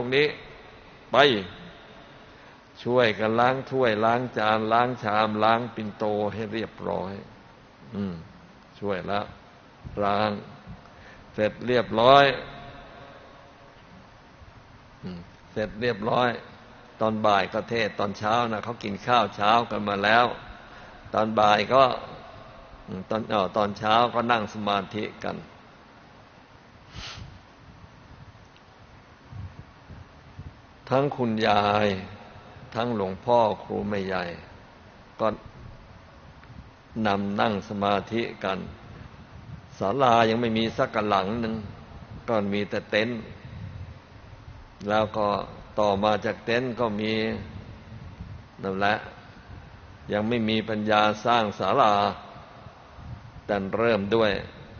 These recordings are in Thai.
นี้ไปช่วยกันล้างถ้วยล้างจานล้างชามล้างปิ่นโตให้เรียบร้อยช่วยแล้วล้างเสร็จเรียบร้อยเสร็จเรียบร้อยตอนบ่ายก็เทศตอนเช้านะเขากินข้าวเช้ากันมาแล้วตอนบ่ายก็ตอนเช้าก็นั่งสมาธิกันทั้งคุณยายทั้งหลวงพ่อครูแม่ใหญ่ก็นั่งสมาธิกันศาลายังไม่มีสักหลังหนึ่งก็มีแต่เต็นท์แล้วก็ต่อมาจากเต็นท์ก็มีนั่นแหละยังไม่มีปัญญาสร้างศาลาแต่เริ่มด้วย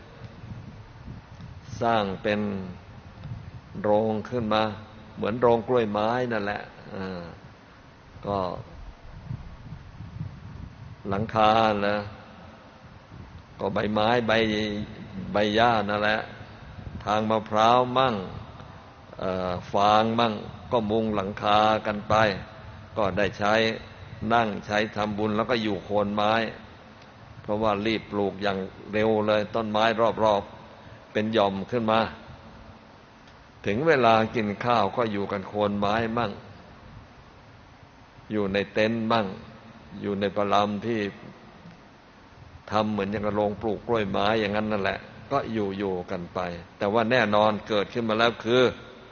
สร้างเป็นโรงขึ้นมาเหมือนโรงกล้วยไม้นั่นแหละก็หลังคาแล้วก็ใบไม้ใบหญ้านั่นแหละทางมะพร้าวมั่งฟางมั่งก็มุงหลังคากันไปก็ได้ใช้นั่งใช้ทำบุญแล้วก็อยู่โคนไม้เพราะว่ารีบปลูกอย่างเร็วเลยต้นไม้รอบๆเป็นหย่อมขึ้นมาถึงเวลากินข้าวก็อยู่กันโคนไม้มั่งอยู่ในเต็นท์มั่งอยู่ในปะลำที่ทำเหมือนอย่างกระโรงปลูกกล้วยไม้อย่างนั้นนั่นแหละก็อยู่กันไปแต่ว่าแน่นอนเกิดขึ้นมาแล้วคือ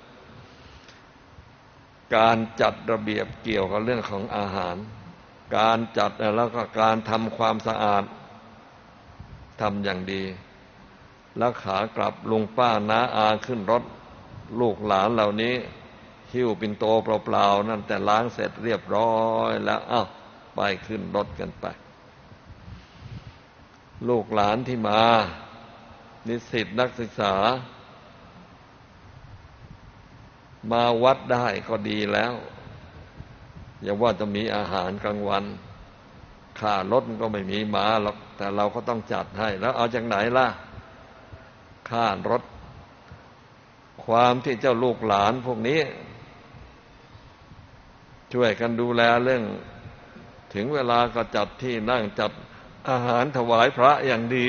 การจัดระเบียบเกี่ยวกับเรื่องของอาหารการจัดแล้วก็การทำความสะอาดทำอย่างดีแล้วขากลับลุงป้าน้าอาขึ้นรถลูกหลานเหล่านี้หิ้วปิ่นโตเปล่าๆนั่นแต่ล้างเสร็จเรียบร้อยแล้วไปขึ้นรถกันไปลูกหลานที่มานิสิตนักศึกษามาวัดได้ก็ดีแล้วอย่าว่าจะมีอาหารกลางวันค่ารถก็ไม่มีมาหรอกแต่เราก็ต้องจัดให้แล้วเอาจากไหนล่ะค่ารถความที่เจ้าลูกหลานพวกนี้ช่วยกันดูแลเรื่องถึงเวลาก็จัดที่นั่งจัดอาหารถวายพระอย่างดี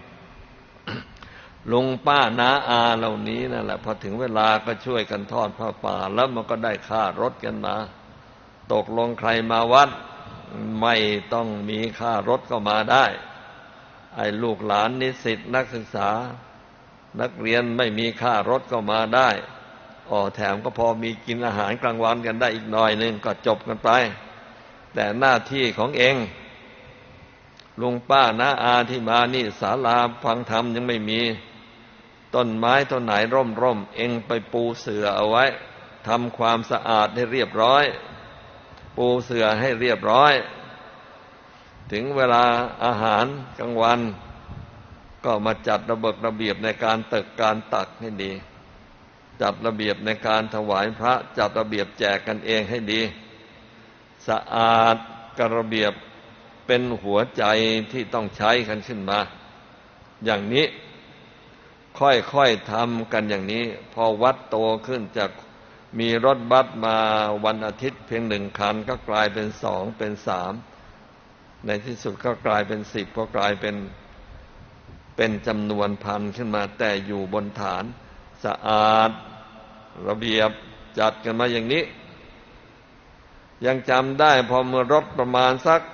ลุงป้าน้าอาเหล่านี้นั่นแหละพอถึงเวลาก็ช่วยกันทอดผ้าป่าแล้วมันก็ได้ค่ารถกันมาตกลงใครมาวัดไม่ต้องมีค่ารถก็มาได้ไอ้ลูกหลานนิสิตนักศึกษานักเรียนไม่มีค่ารถก็มาได้แถมก็พอมีกินอาหารกลางวันกันได้อีกหน่อยนึงก็จบกันไปแต่หน้าที่ของเองลุงป้าน้าอาที่มานี่ศาลาฟังธรรมยังไม่มีต้นไม้ต้นไหนร่มเองไปปูเสื่อเอาไว้ทำความสะอาดให้เรียบร้อยปูเสื่อให้เรียบร้อยถึงเวลาอาหารกลางวันก็มาจัดระเบียบในการการตักให้ดีจัดระเบียบในการถวายพระจัดระเบียบแจกกันเองให้ดีสะอาดกระเบียบเป็นหัวใจที่ต้องใช้กันขึ้นมาอย่างนี้ค่อยๆทำกันอย่างนี้พอวัดโตขึ้นจากมีรถบัสมาวันอาทิตย์เพียง1 คันก็กลายเป็น2เป็น3ในที่สุดก็กลายเป็น10ก็กลายเป็นจำนวนพันขึ้นมาแต่อยู่บนฐานสะอาดระเบียบจัดกันมาอย่างนี้ยังจำได้พอเมื่อรถประมาณสัก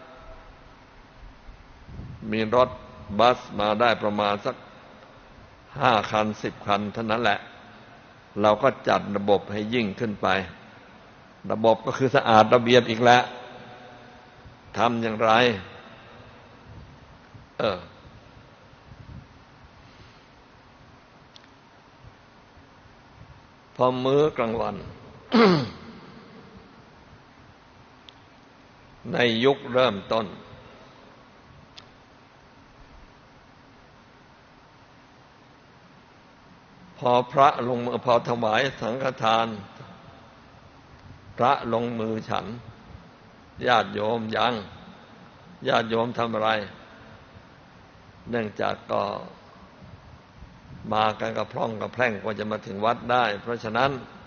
มีรถบัสมาได้ประมาณสัก5 คัน10 คันเท่านั้นแหละเราก็จัดระบบให้ยิ่งขึ้นไประบบก็คือสะอาดระเบียบอีกแล้วทำอย่างไรพอมื้อกลางวัน ในยุคเริ่มต้นพอพระลงมือพอถวายสังฆทานพระลงมือฉันญาติโยมยังญาติโยมทำอะไรเนื่องจากก็มากันกับพร่องกับแพร่งกว่าจะมาถึงวัดได้เพราะฉะนั้น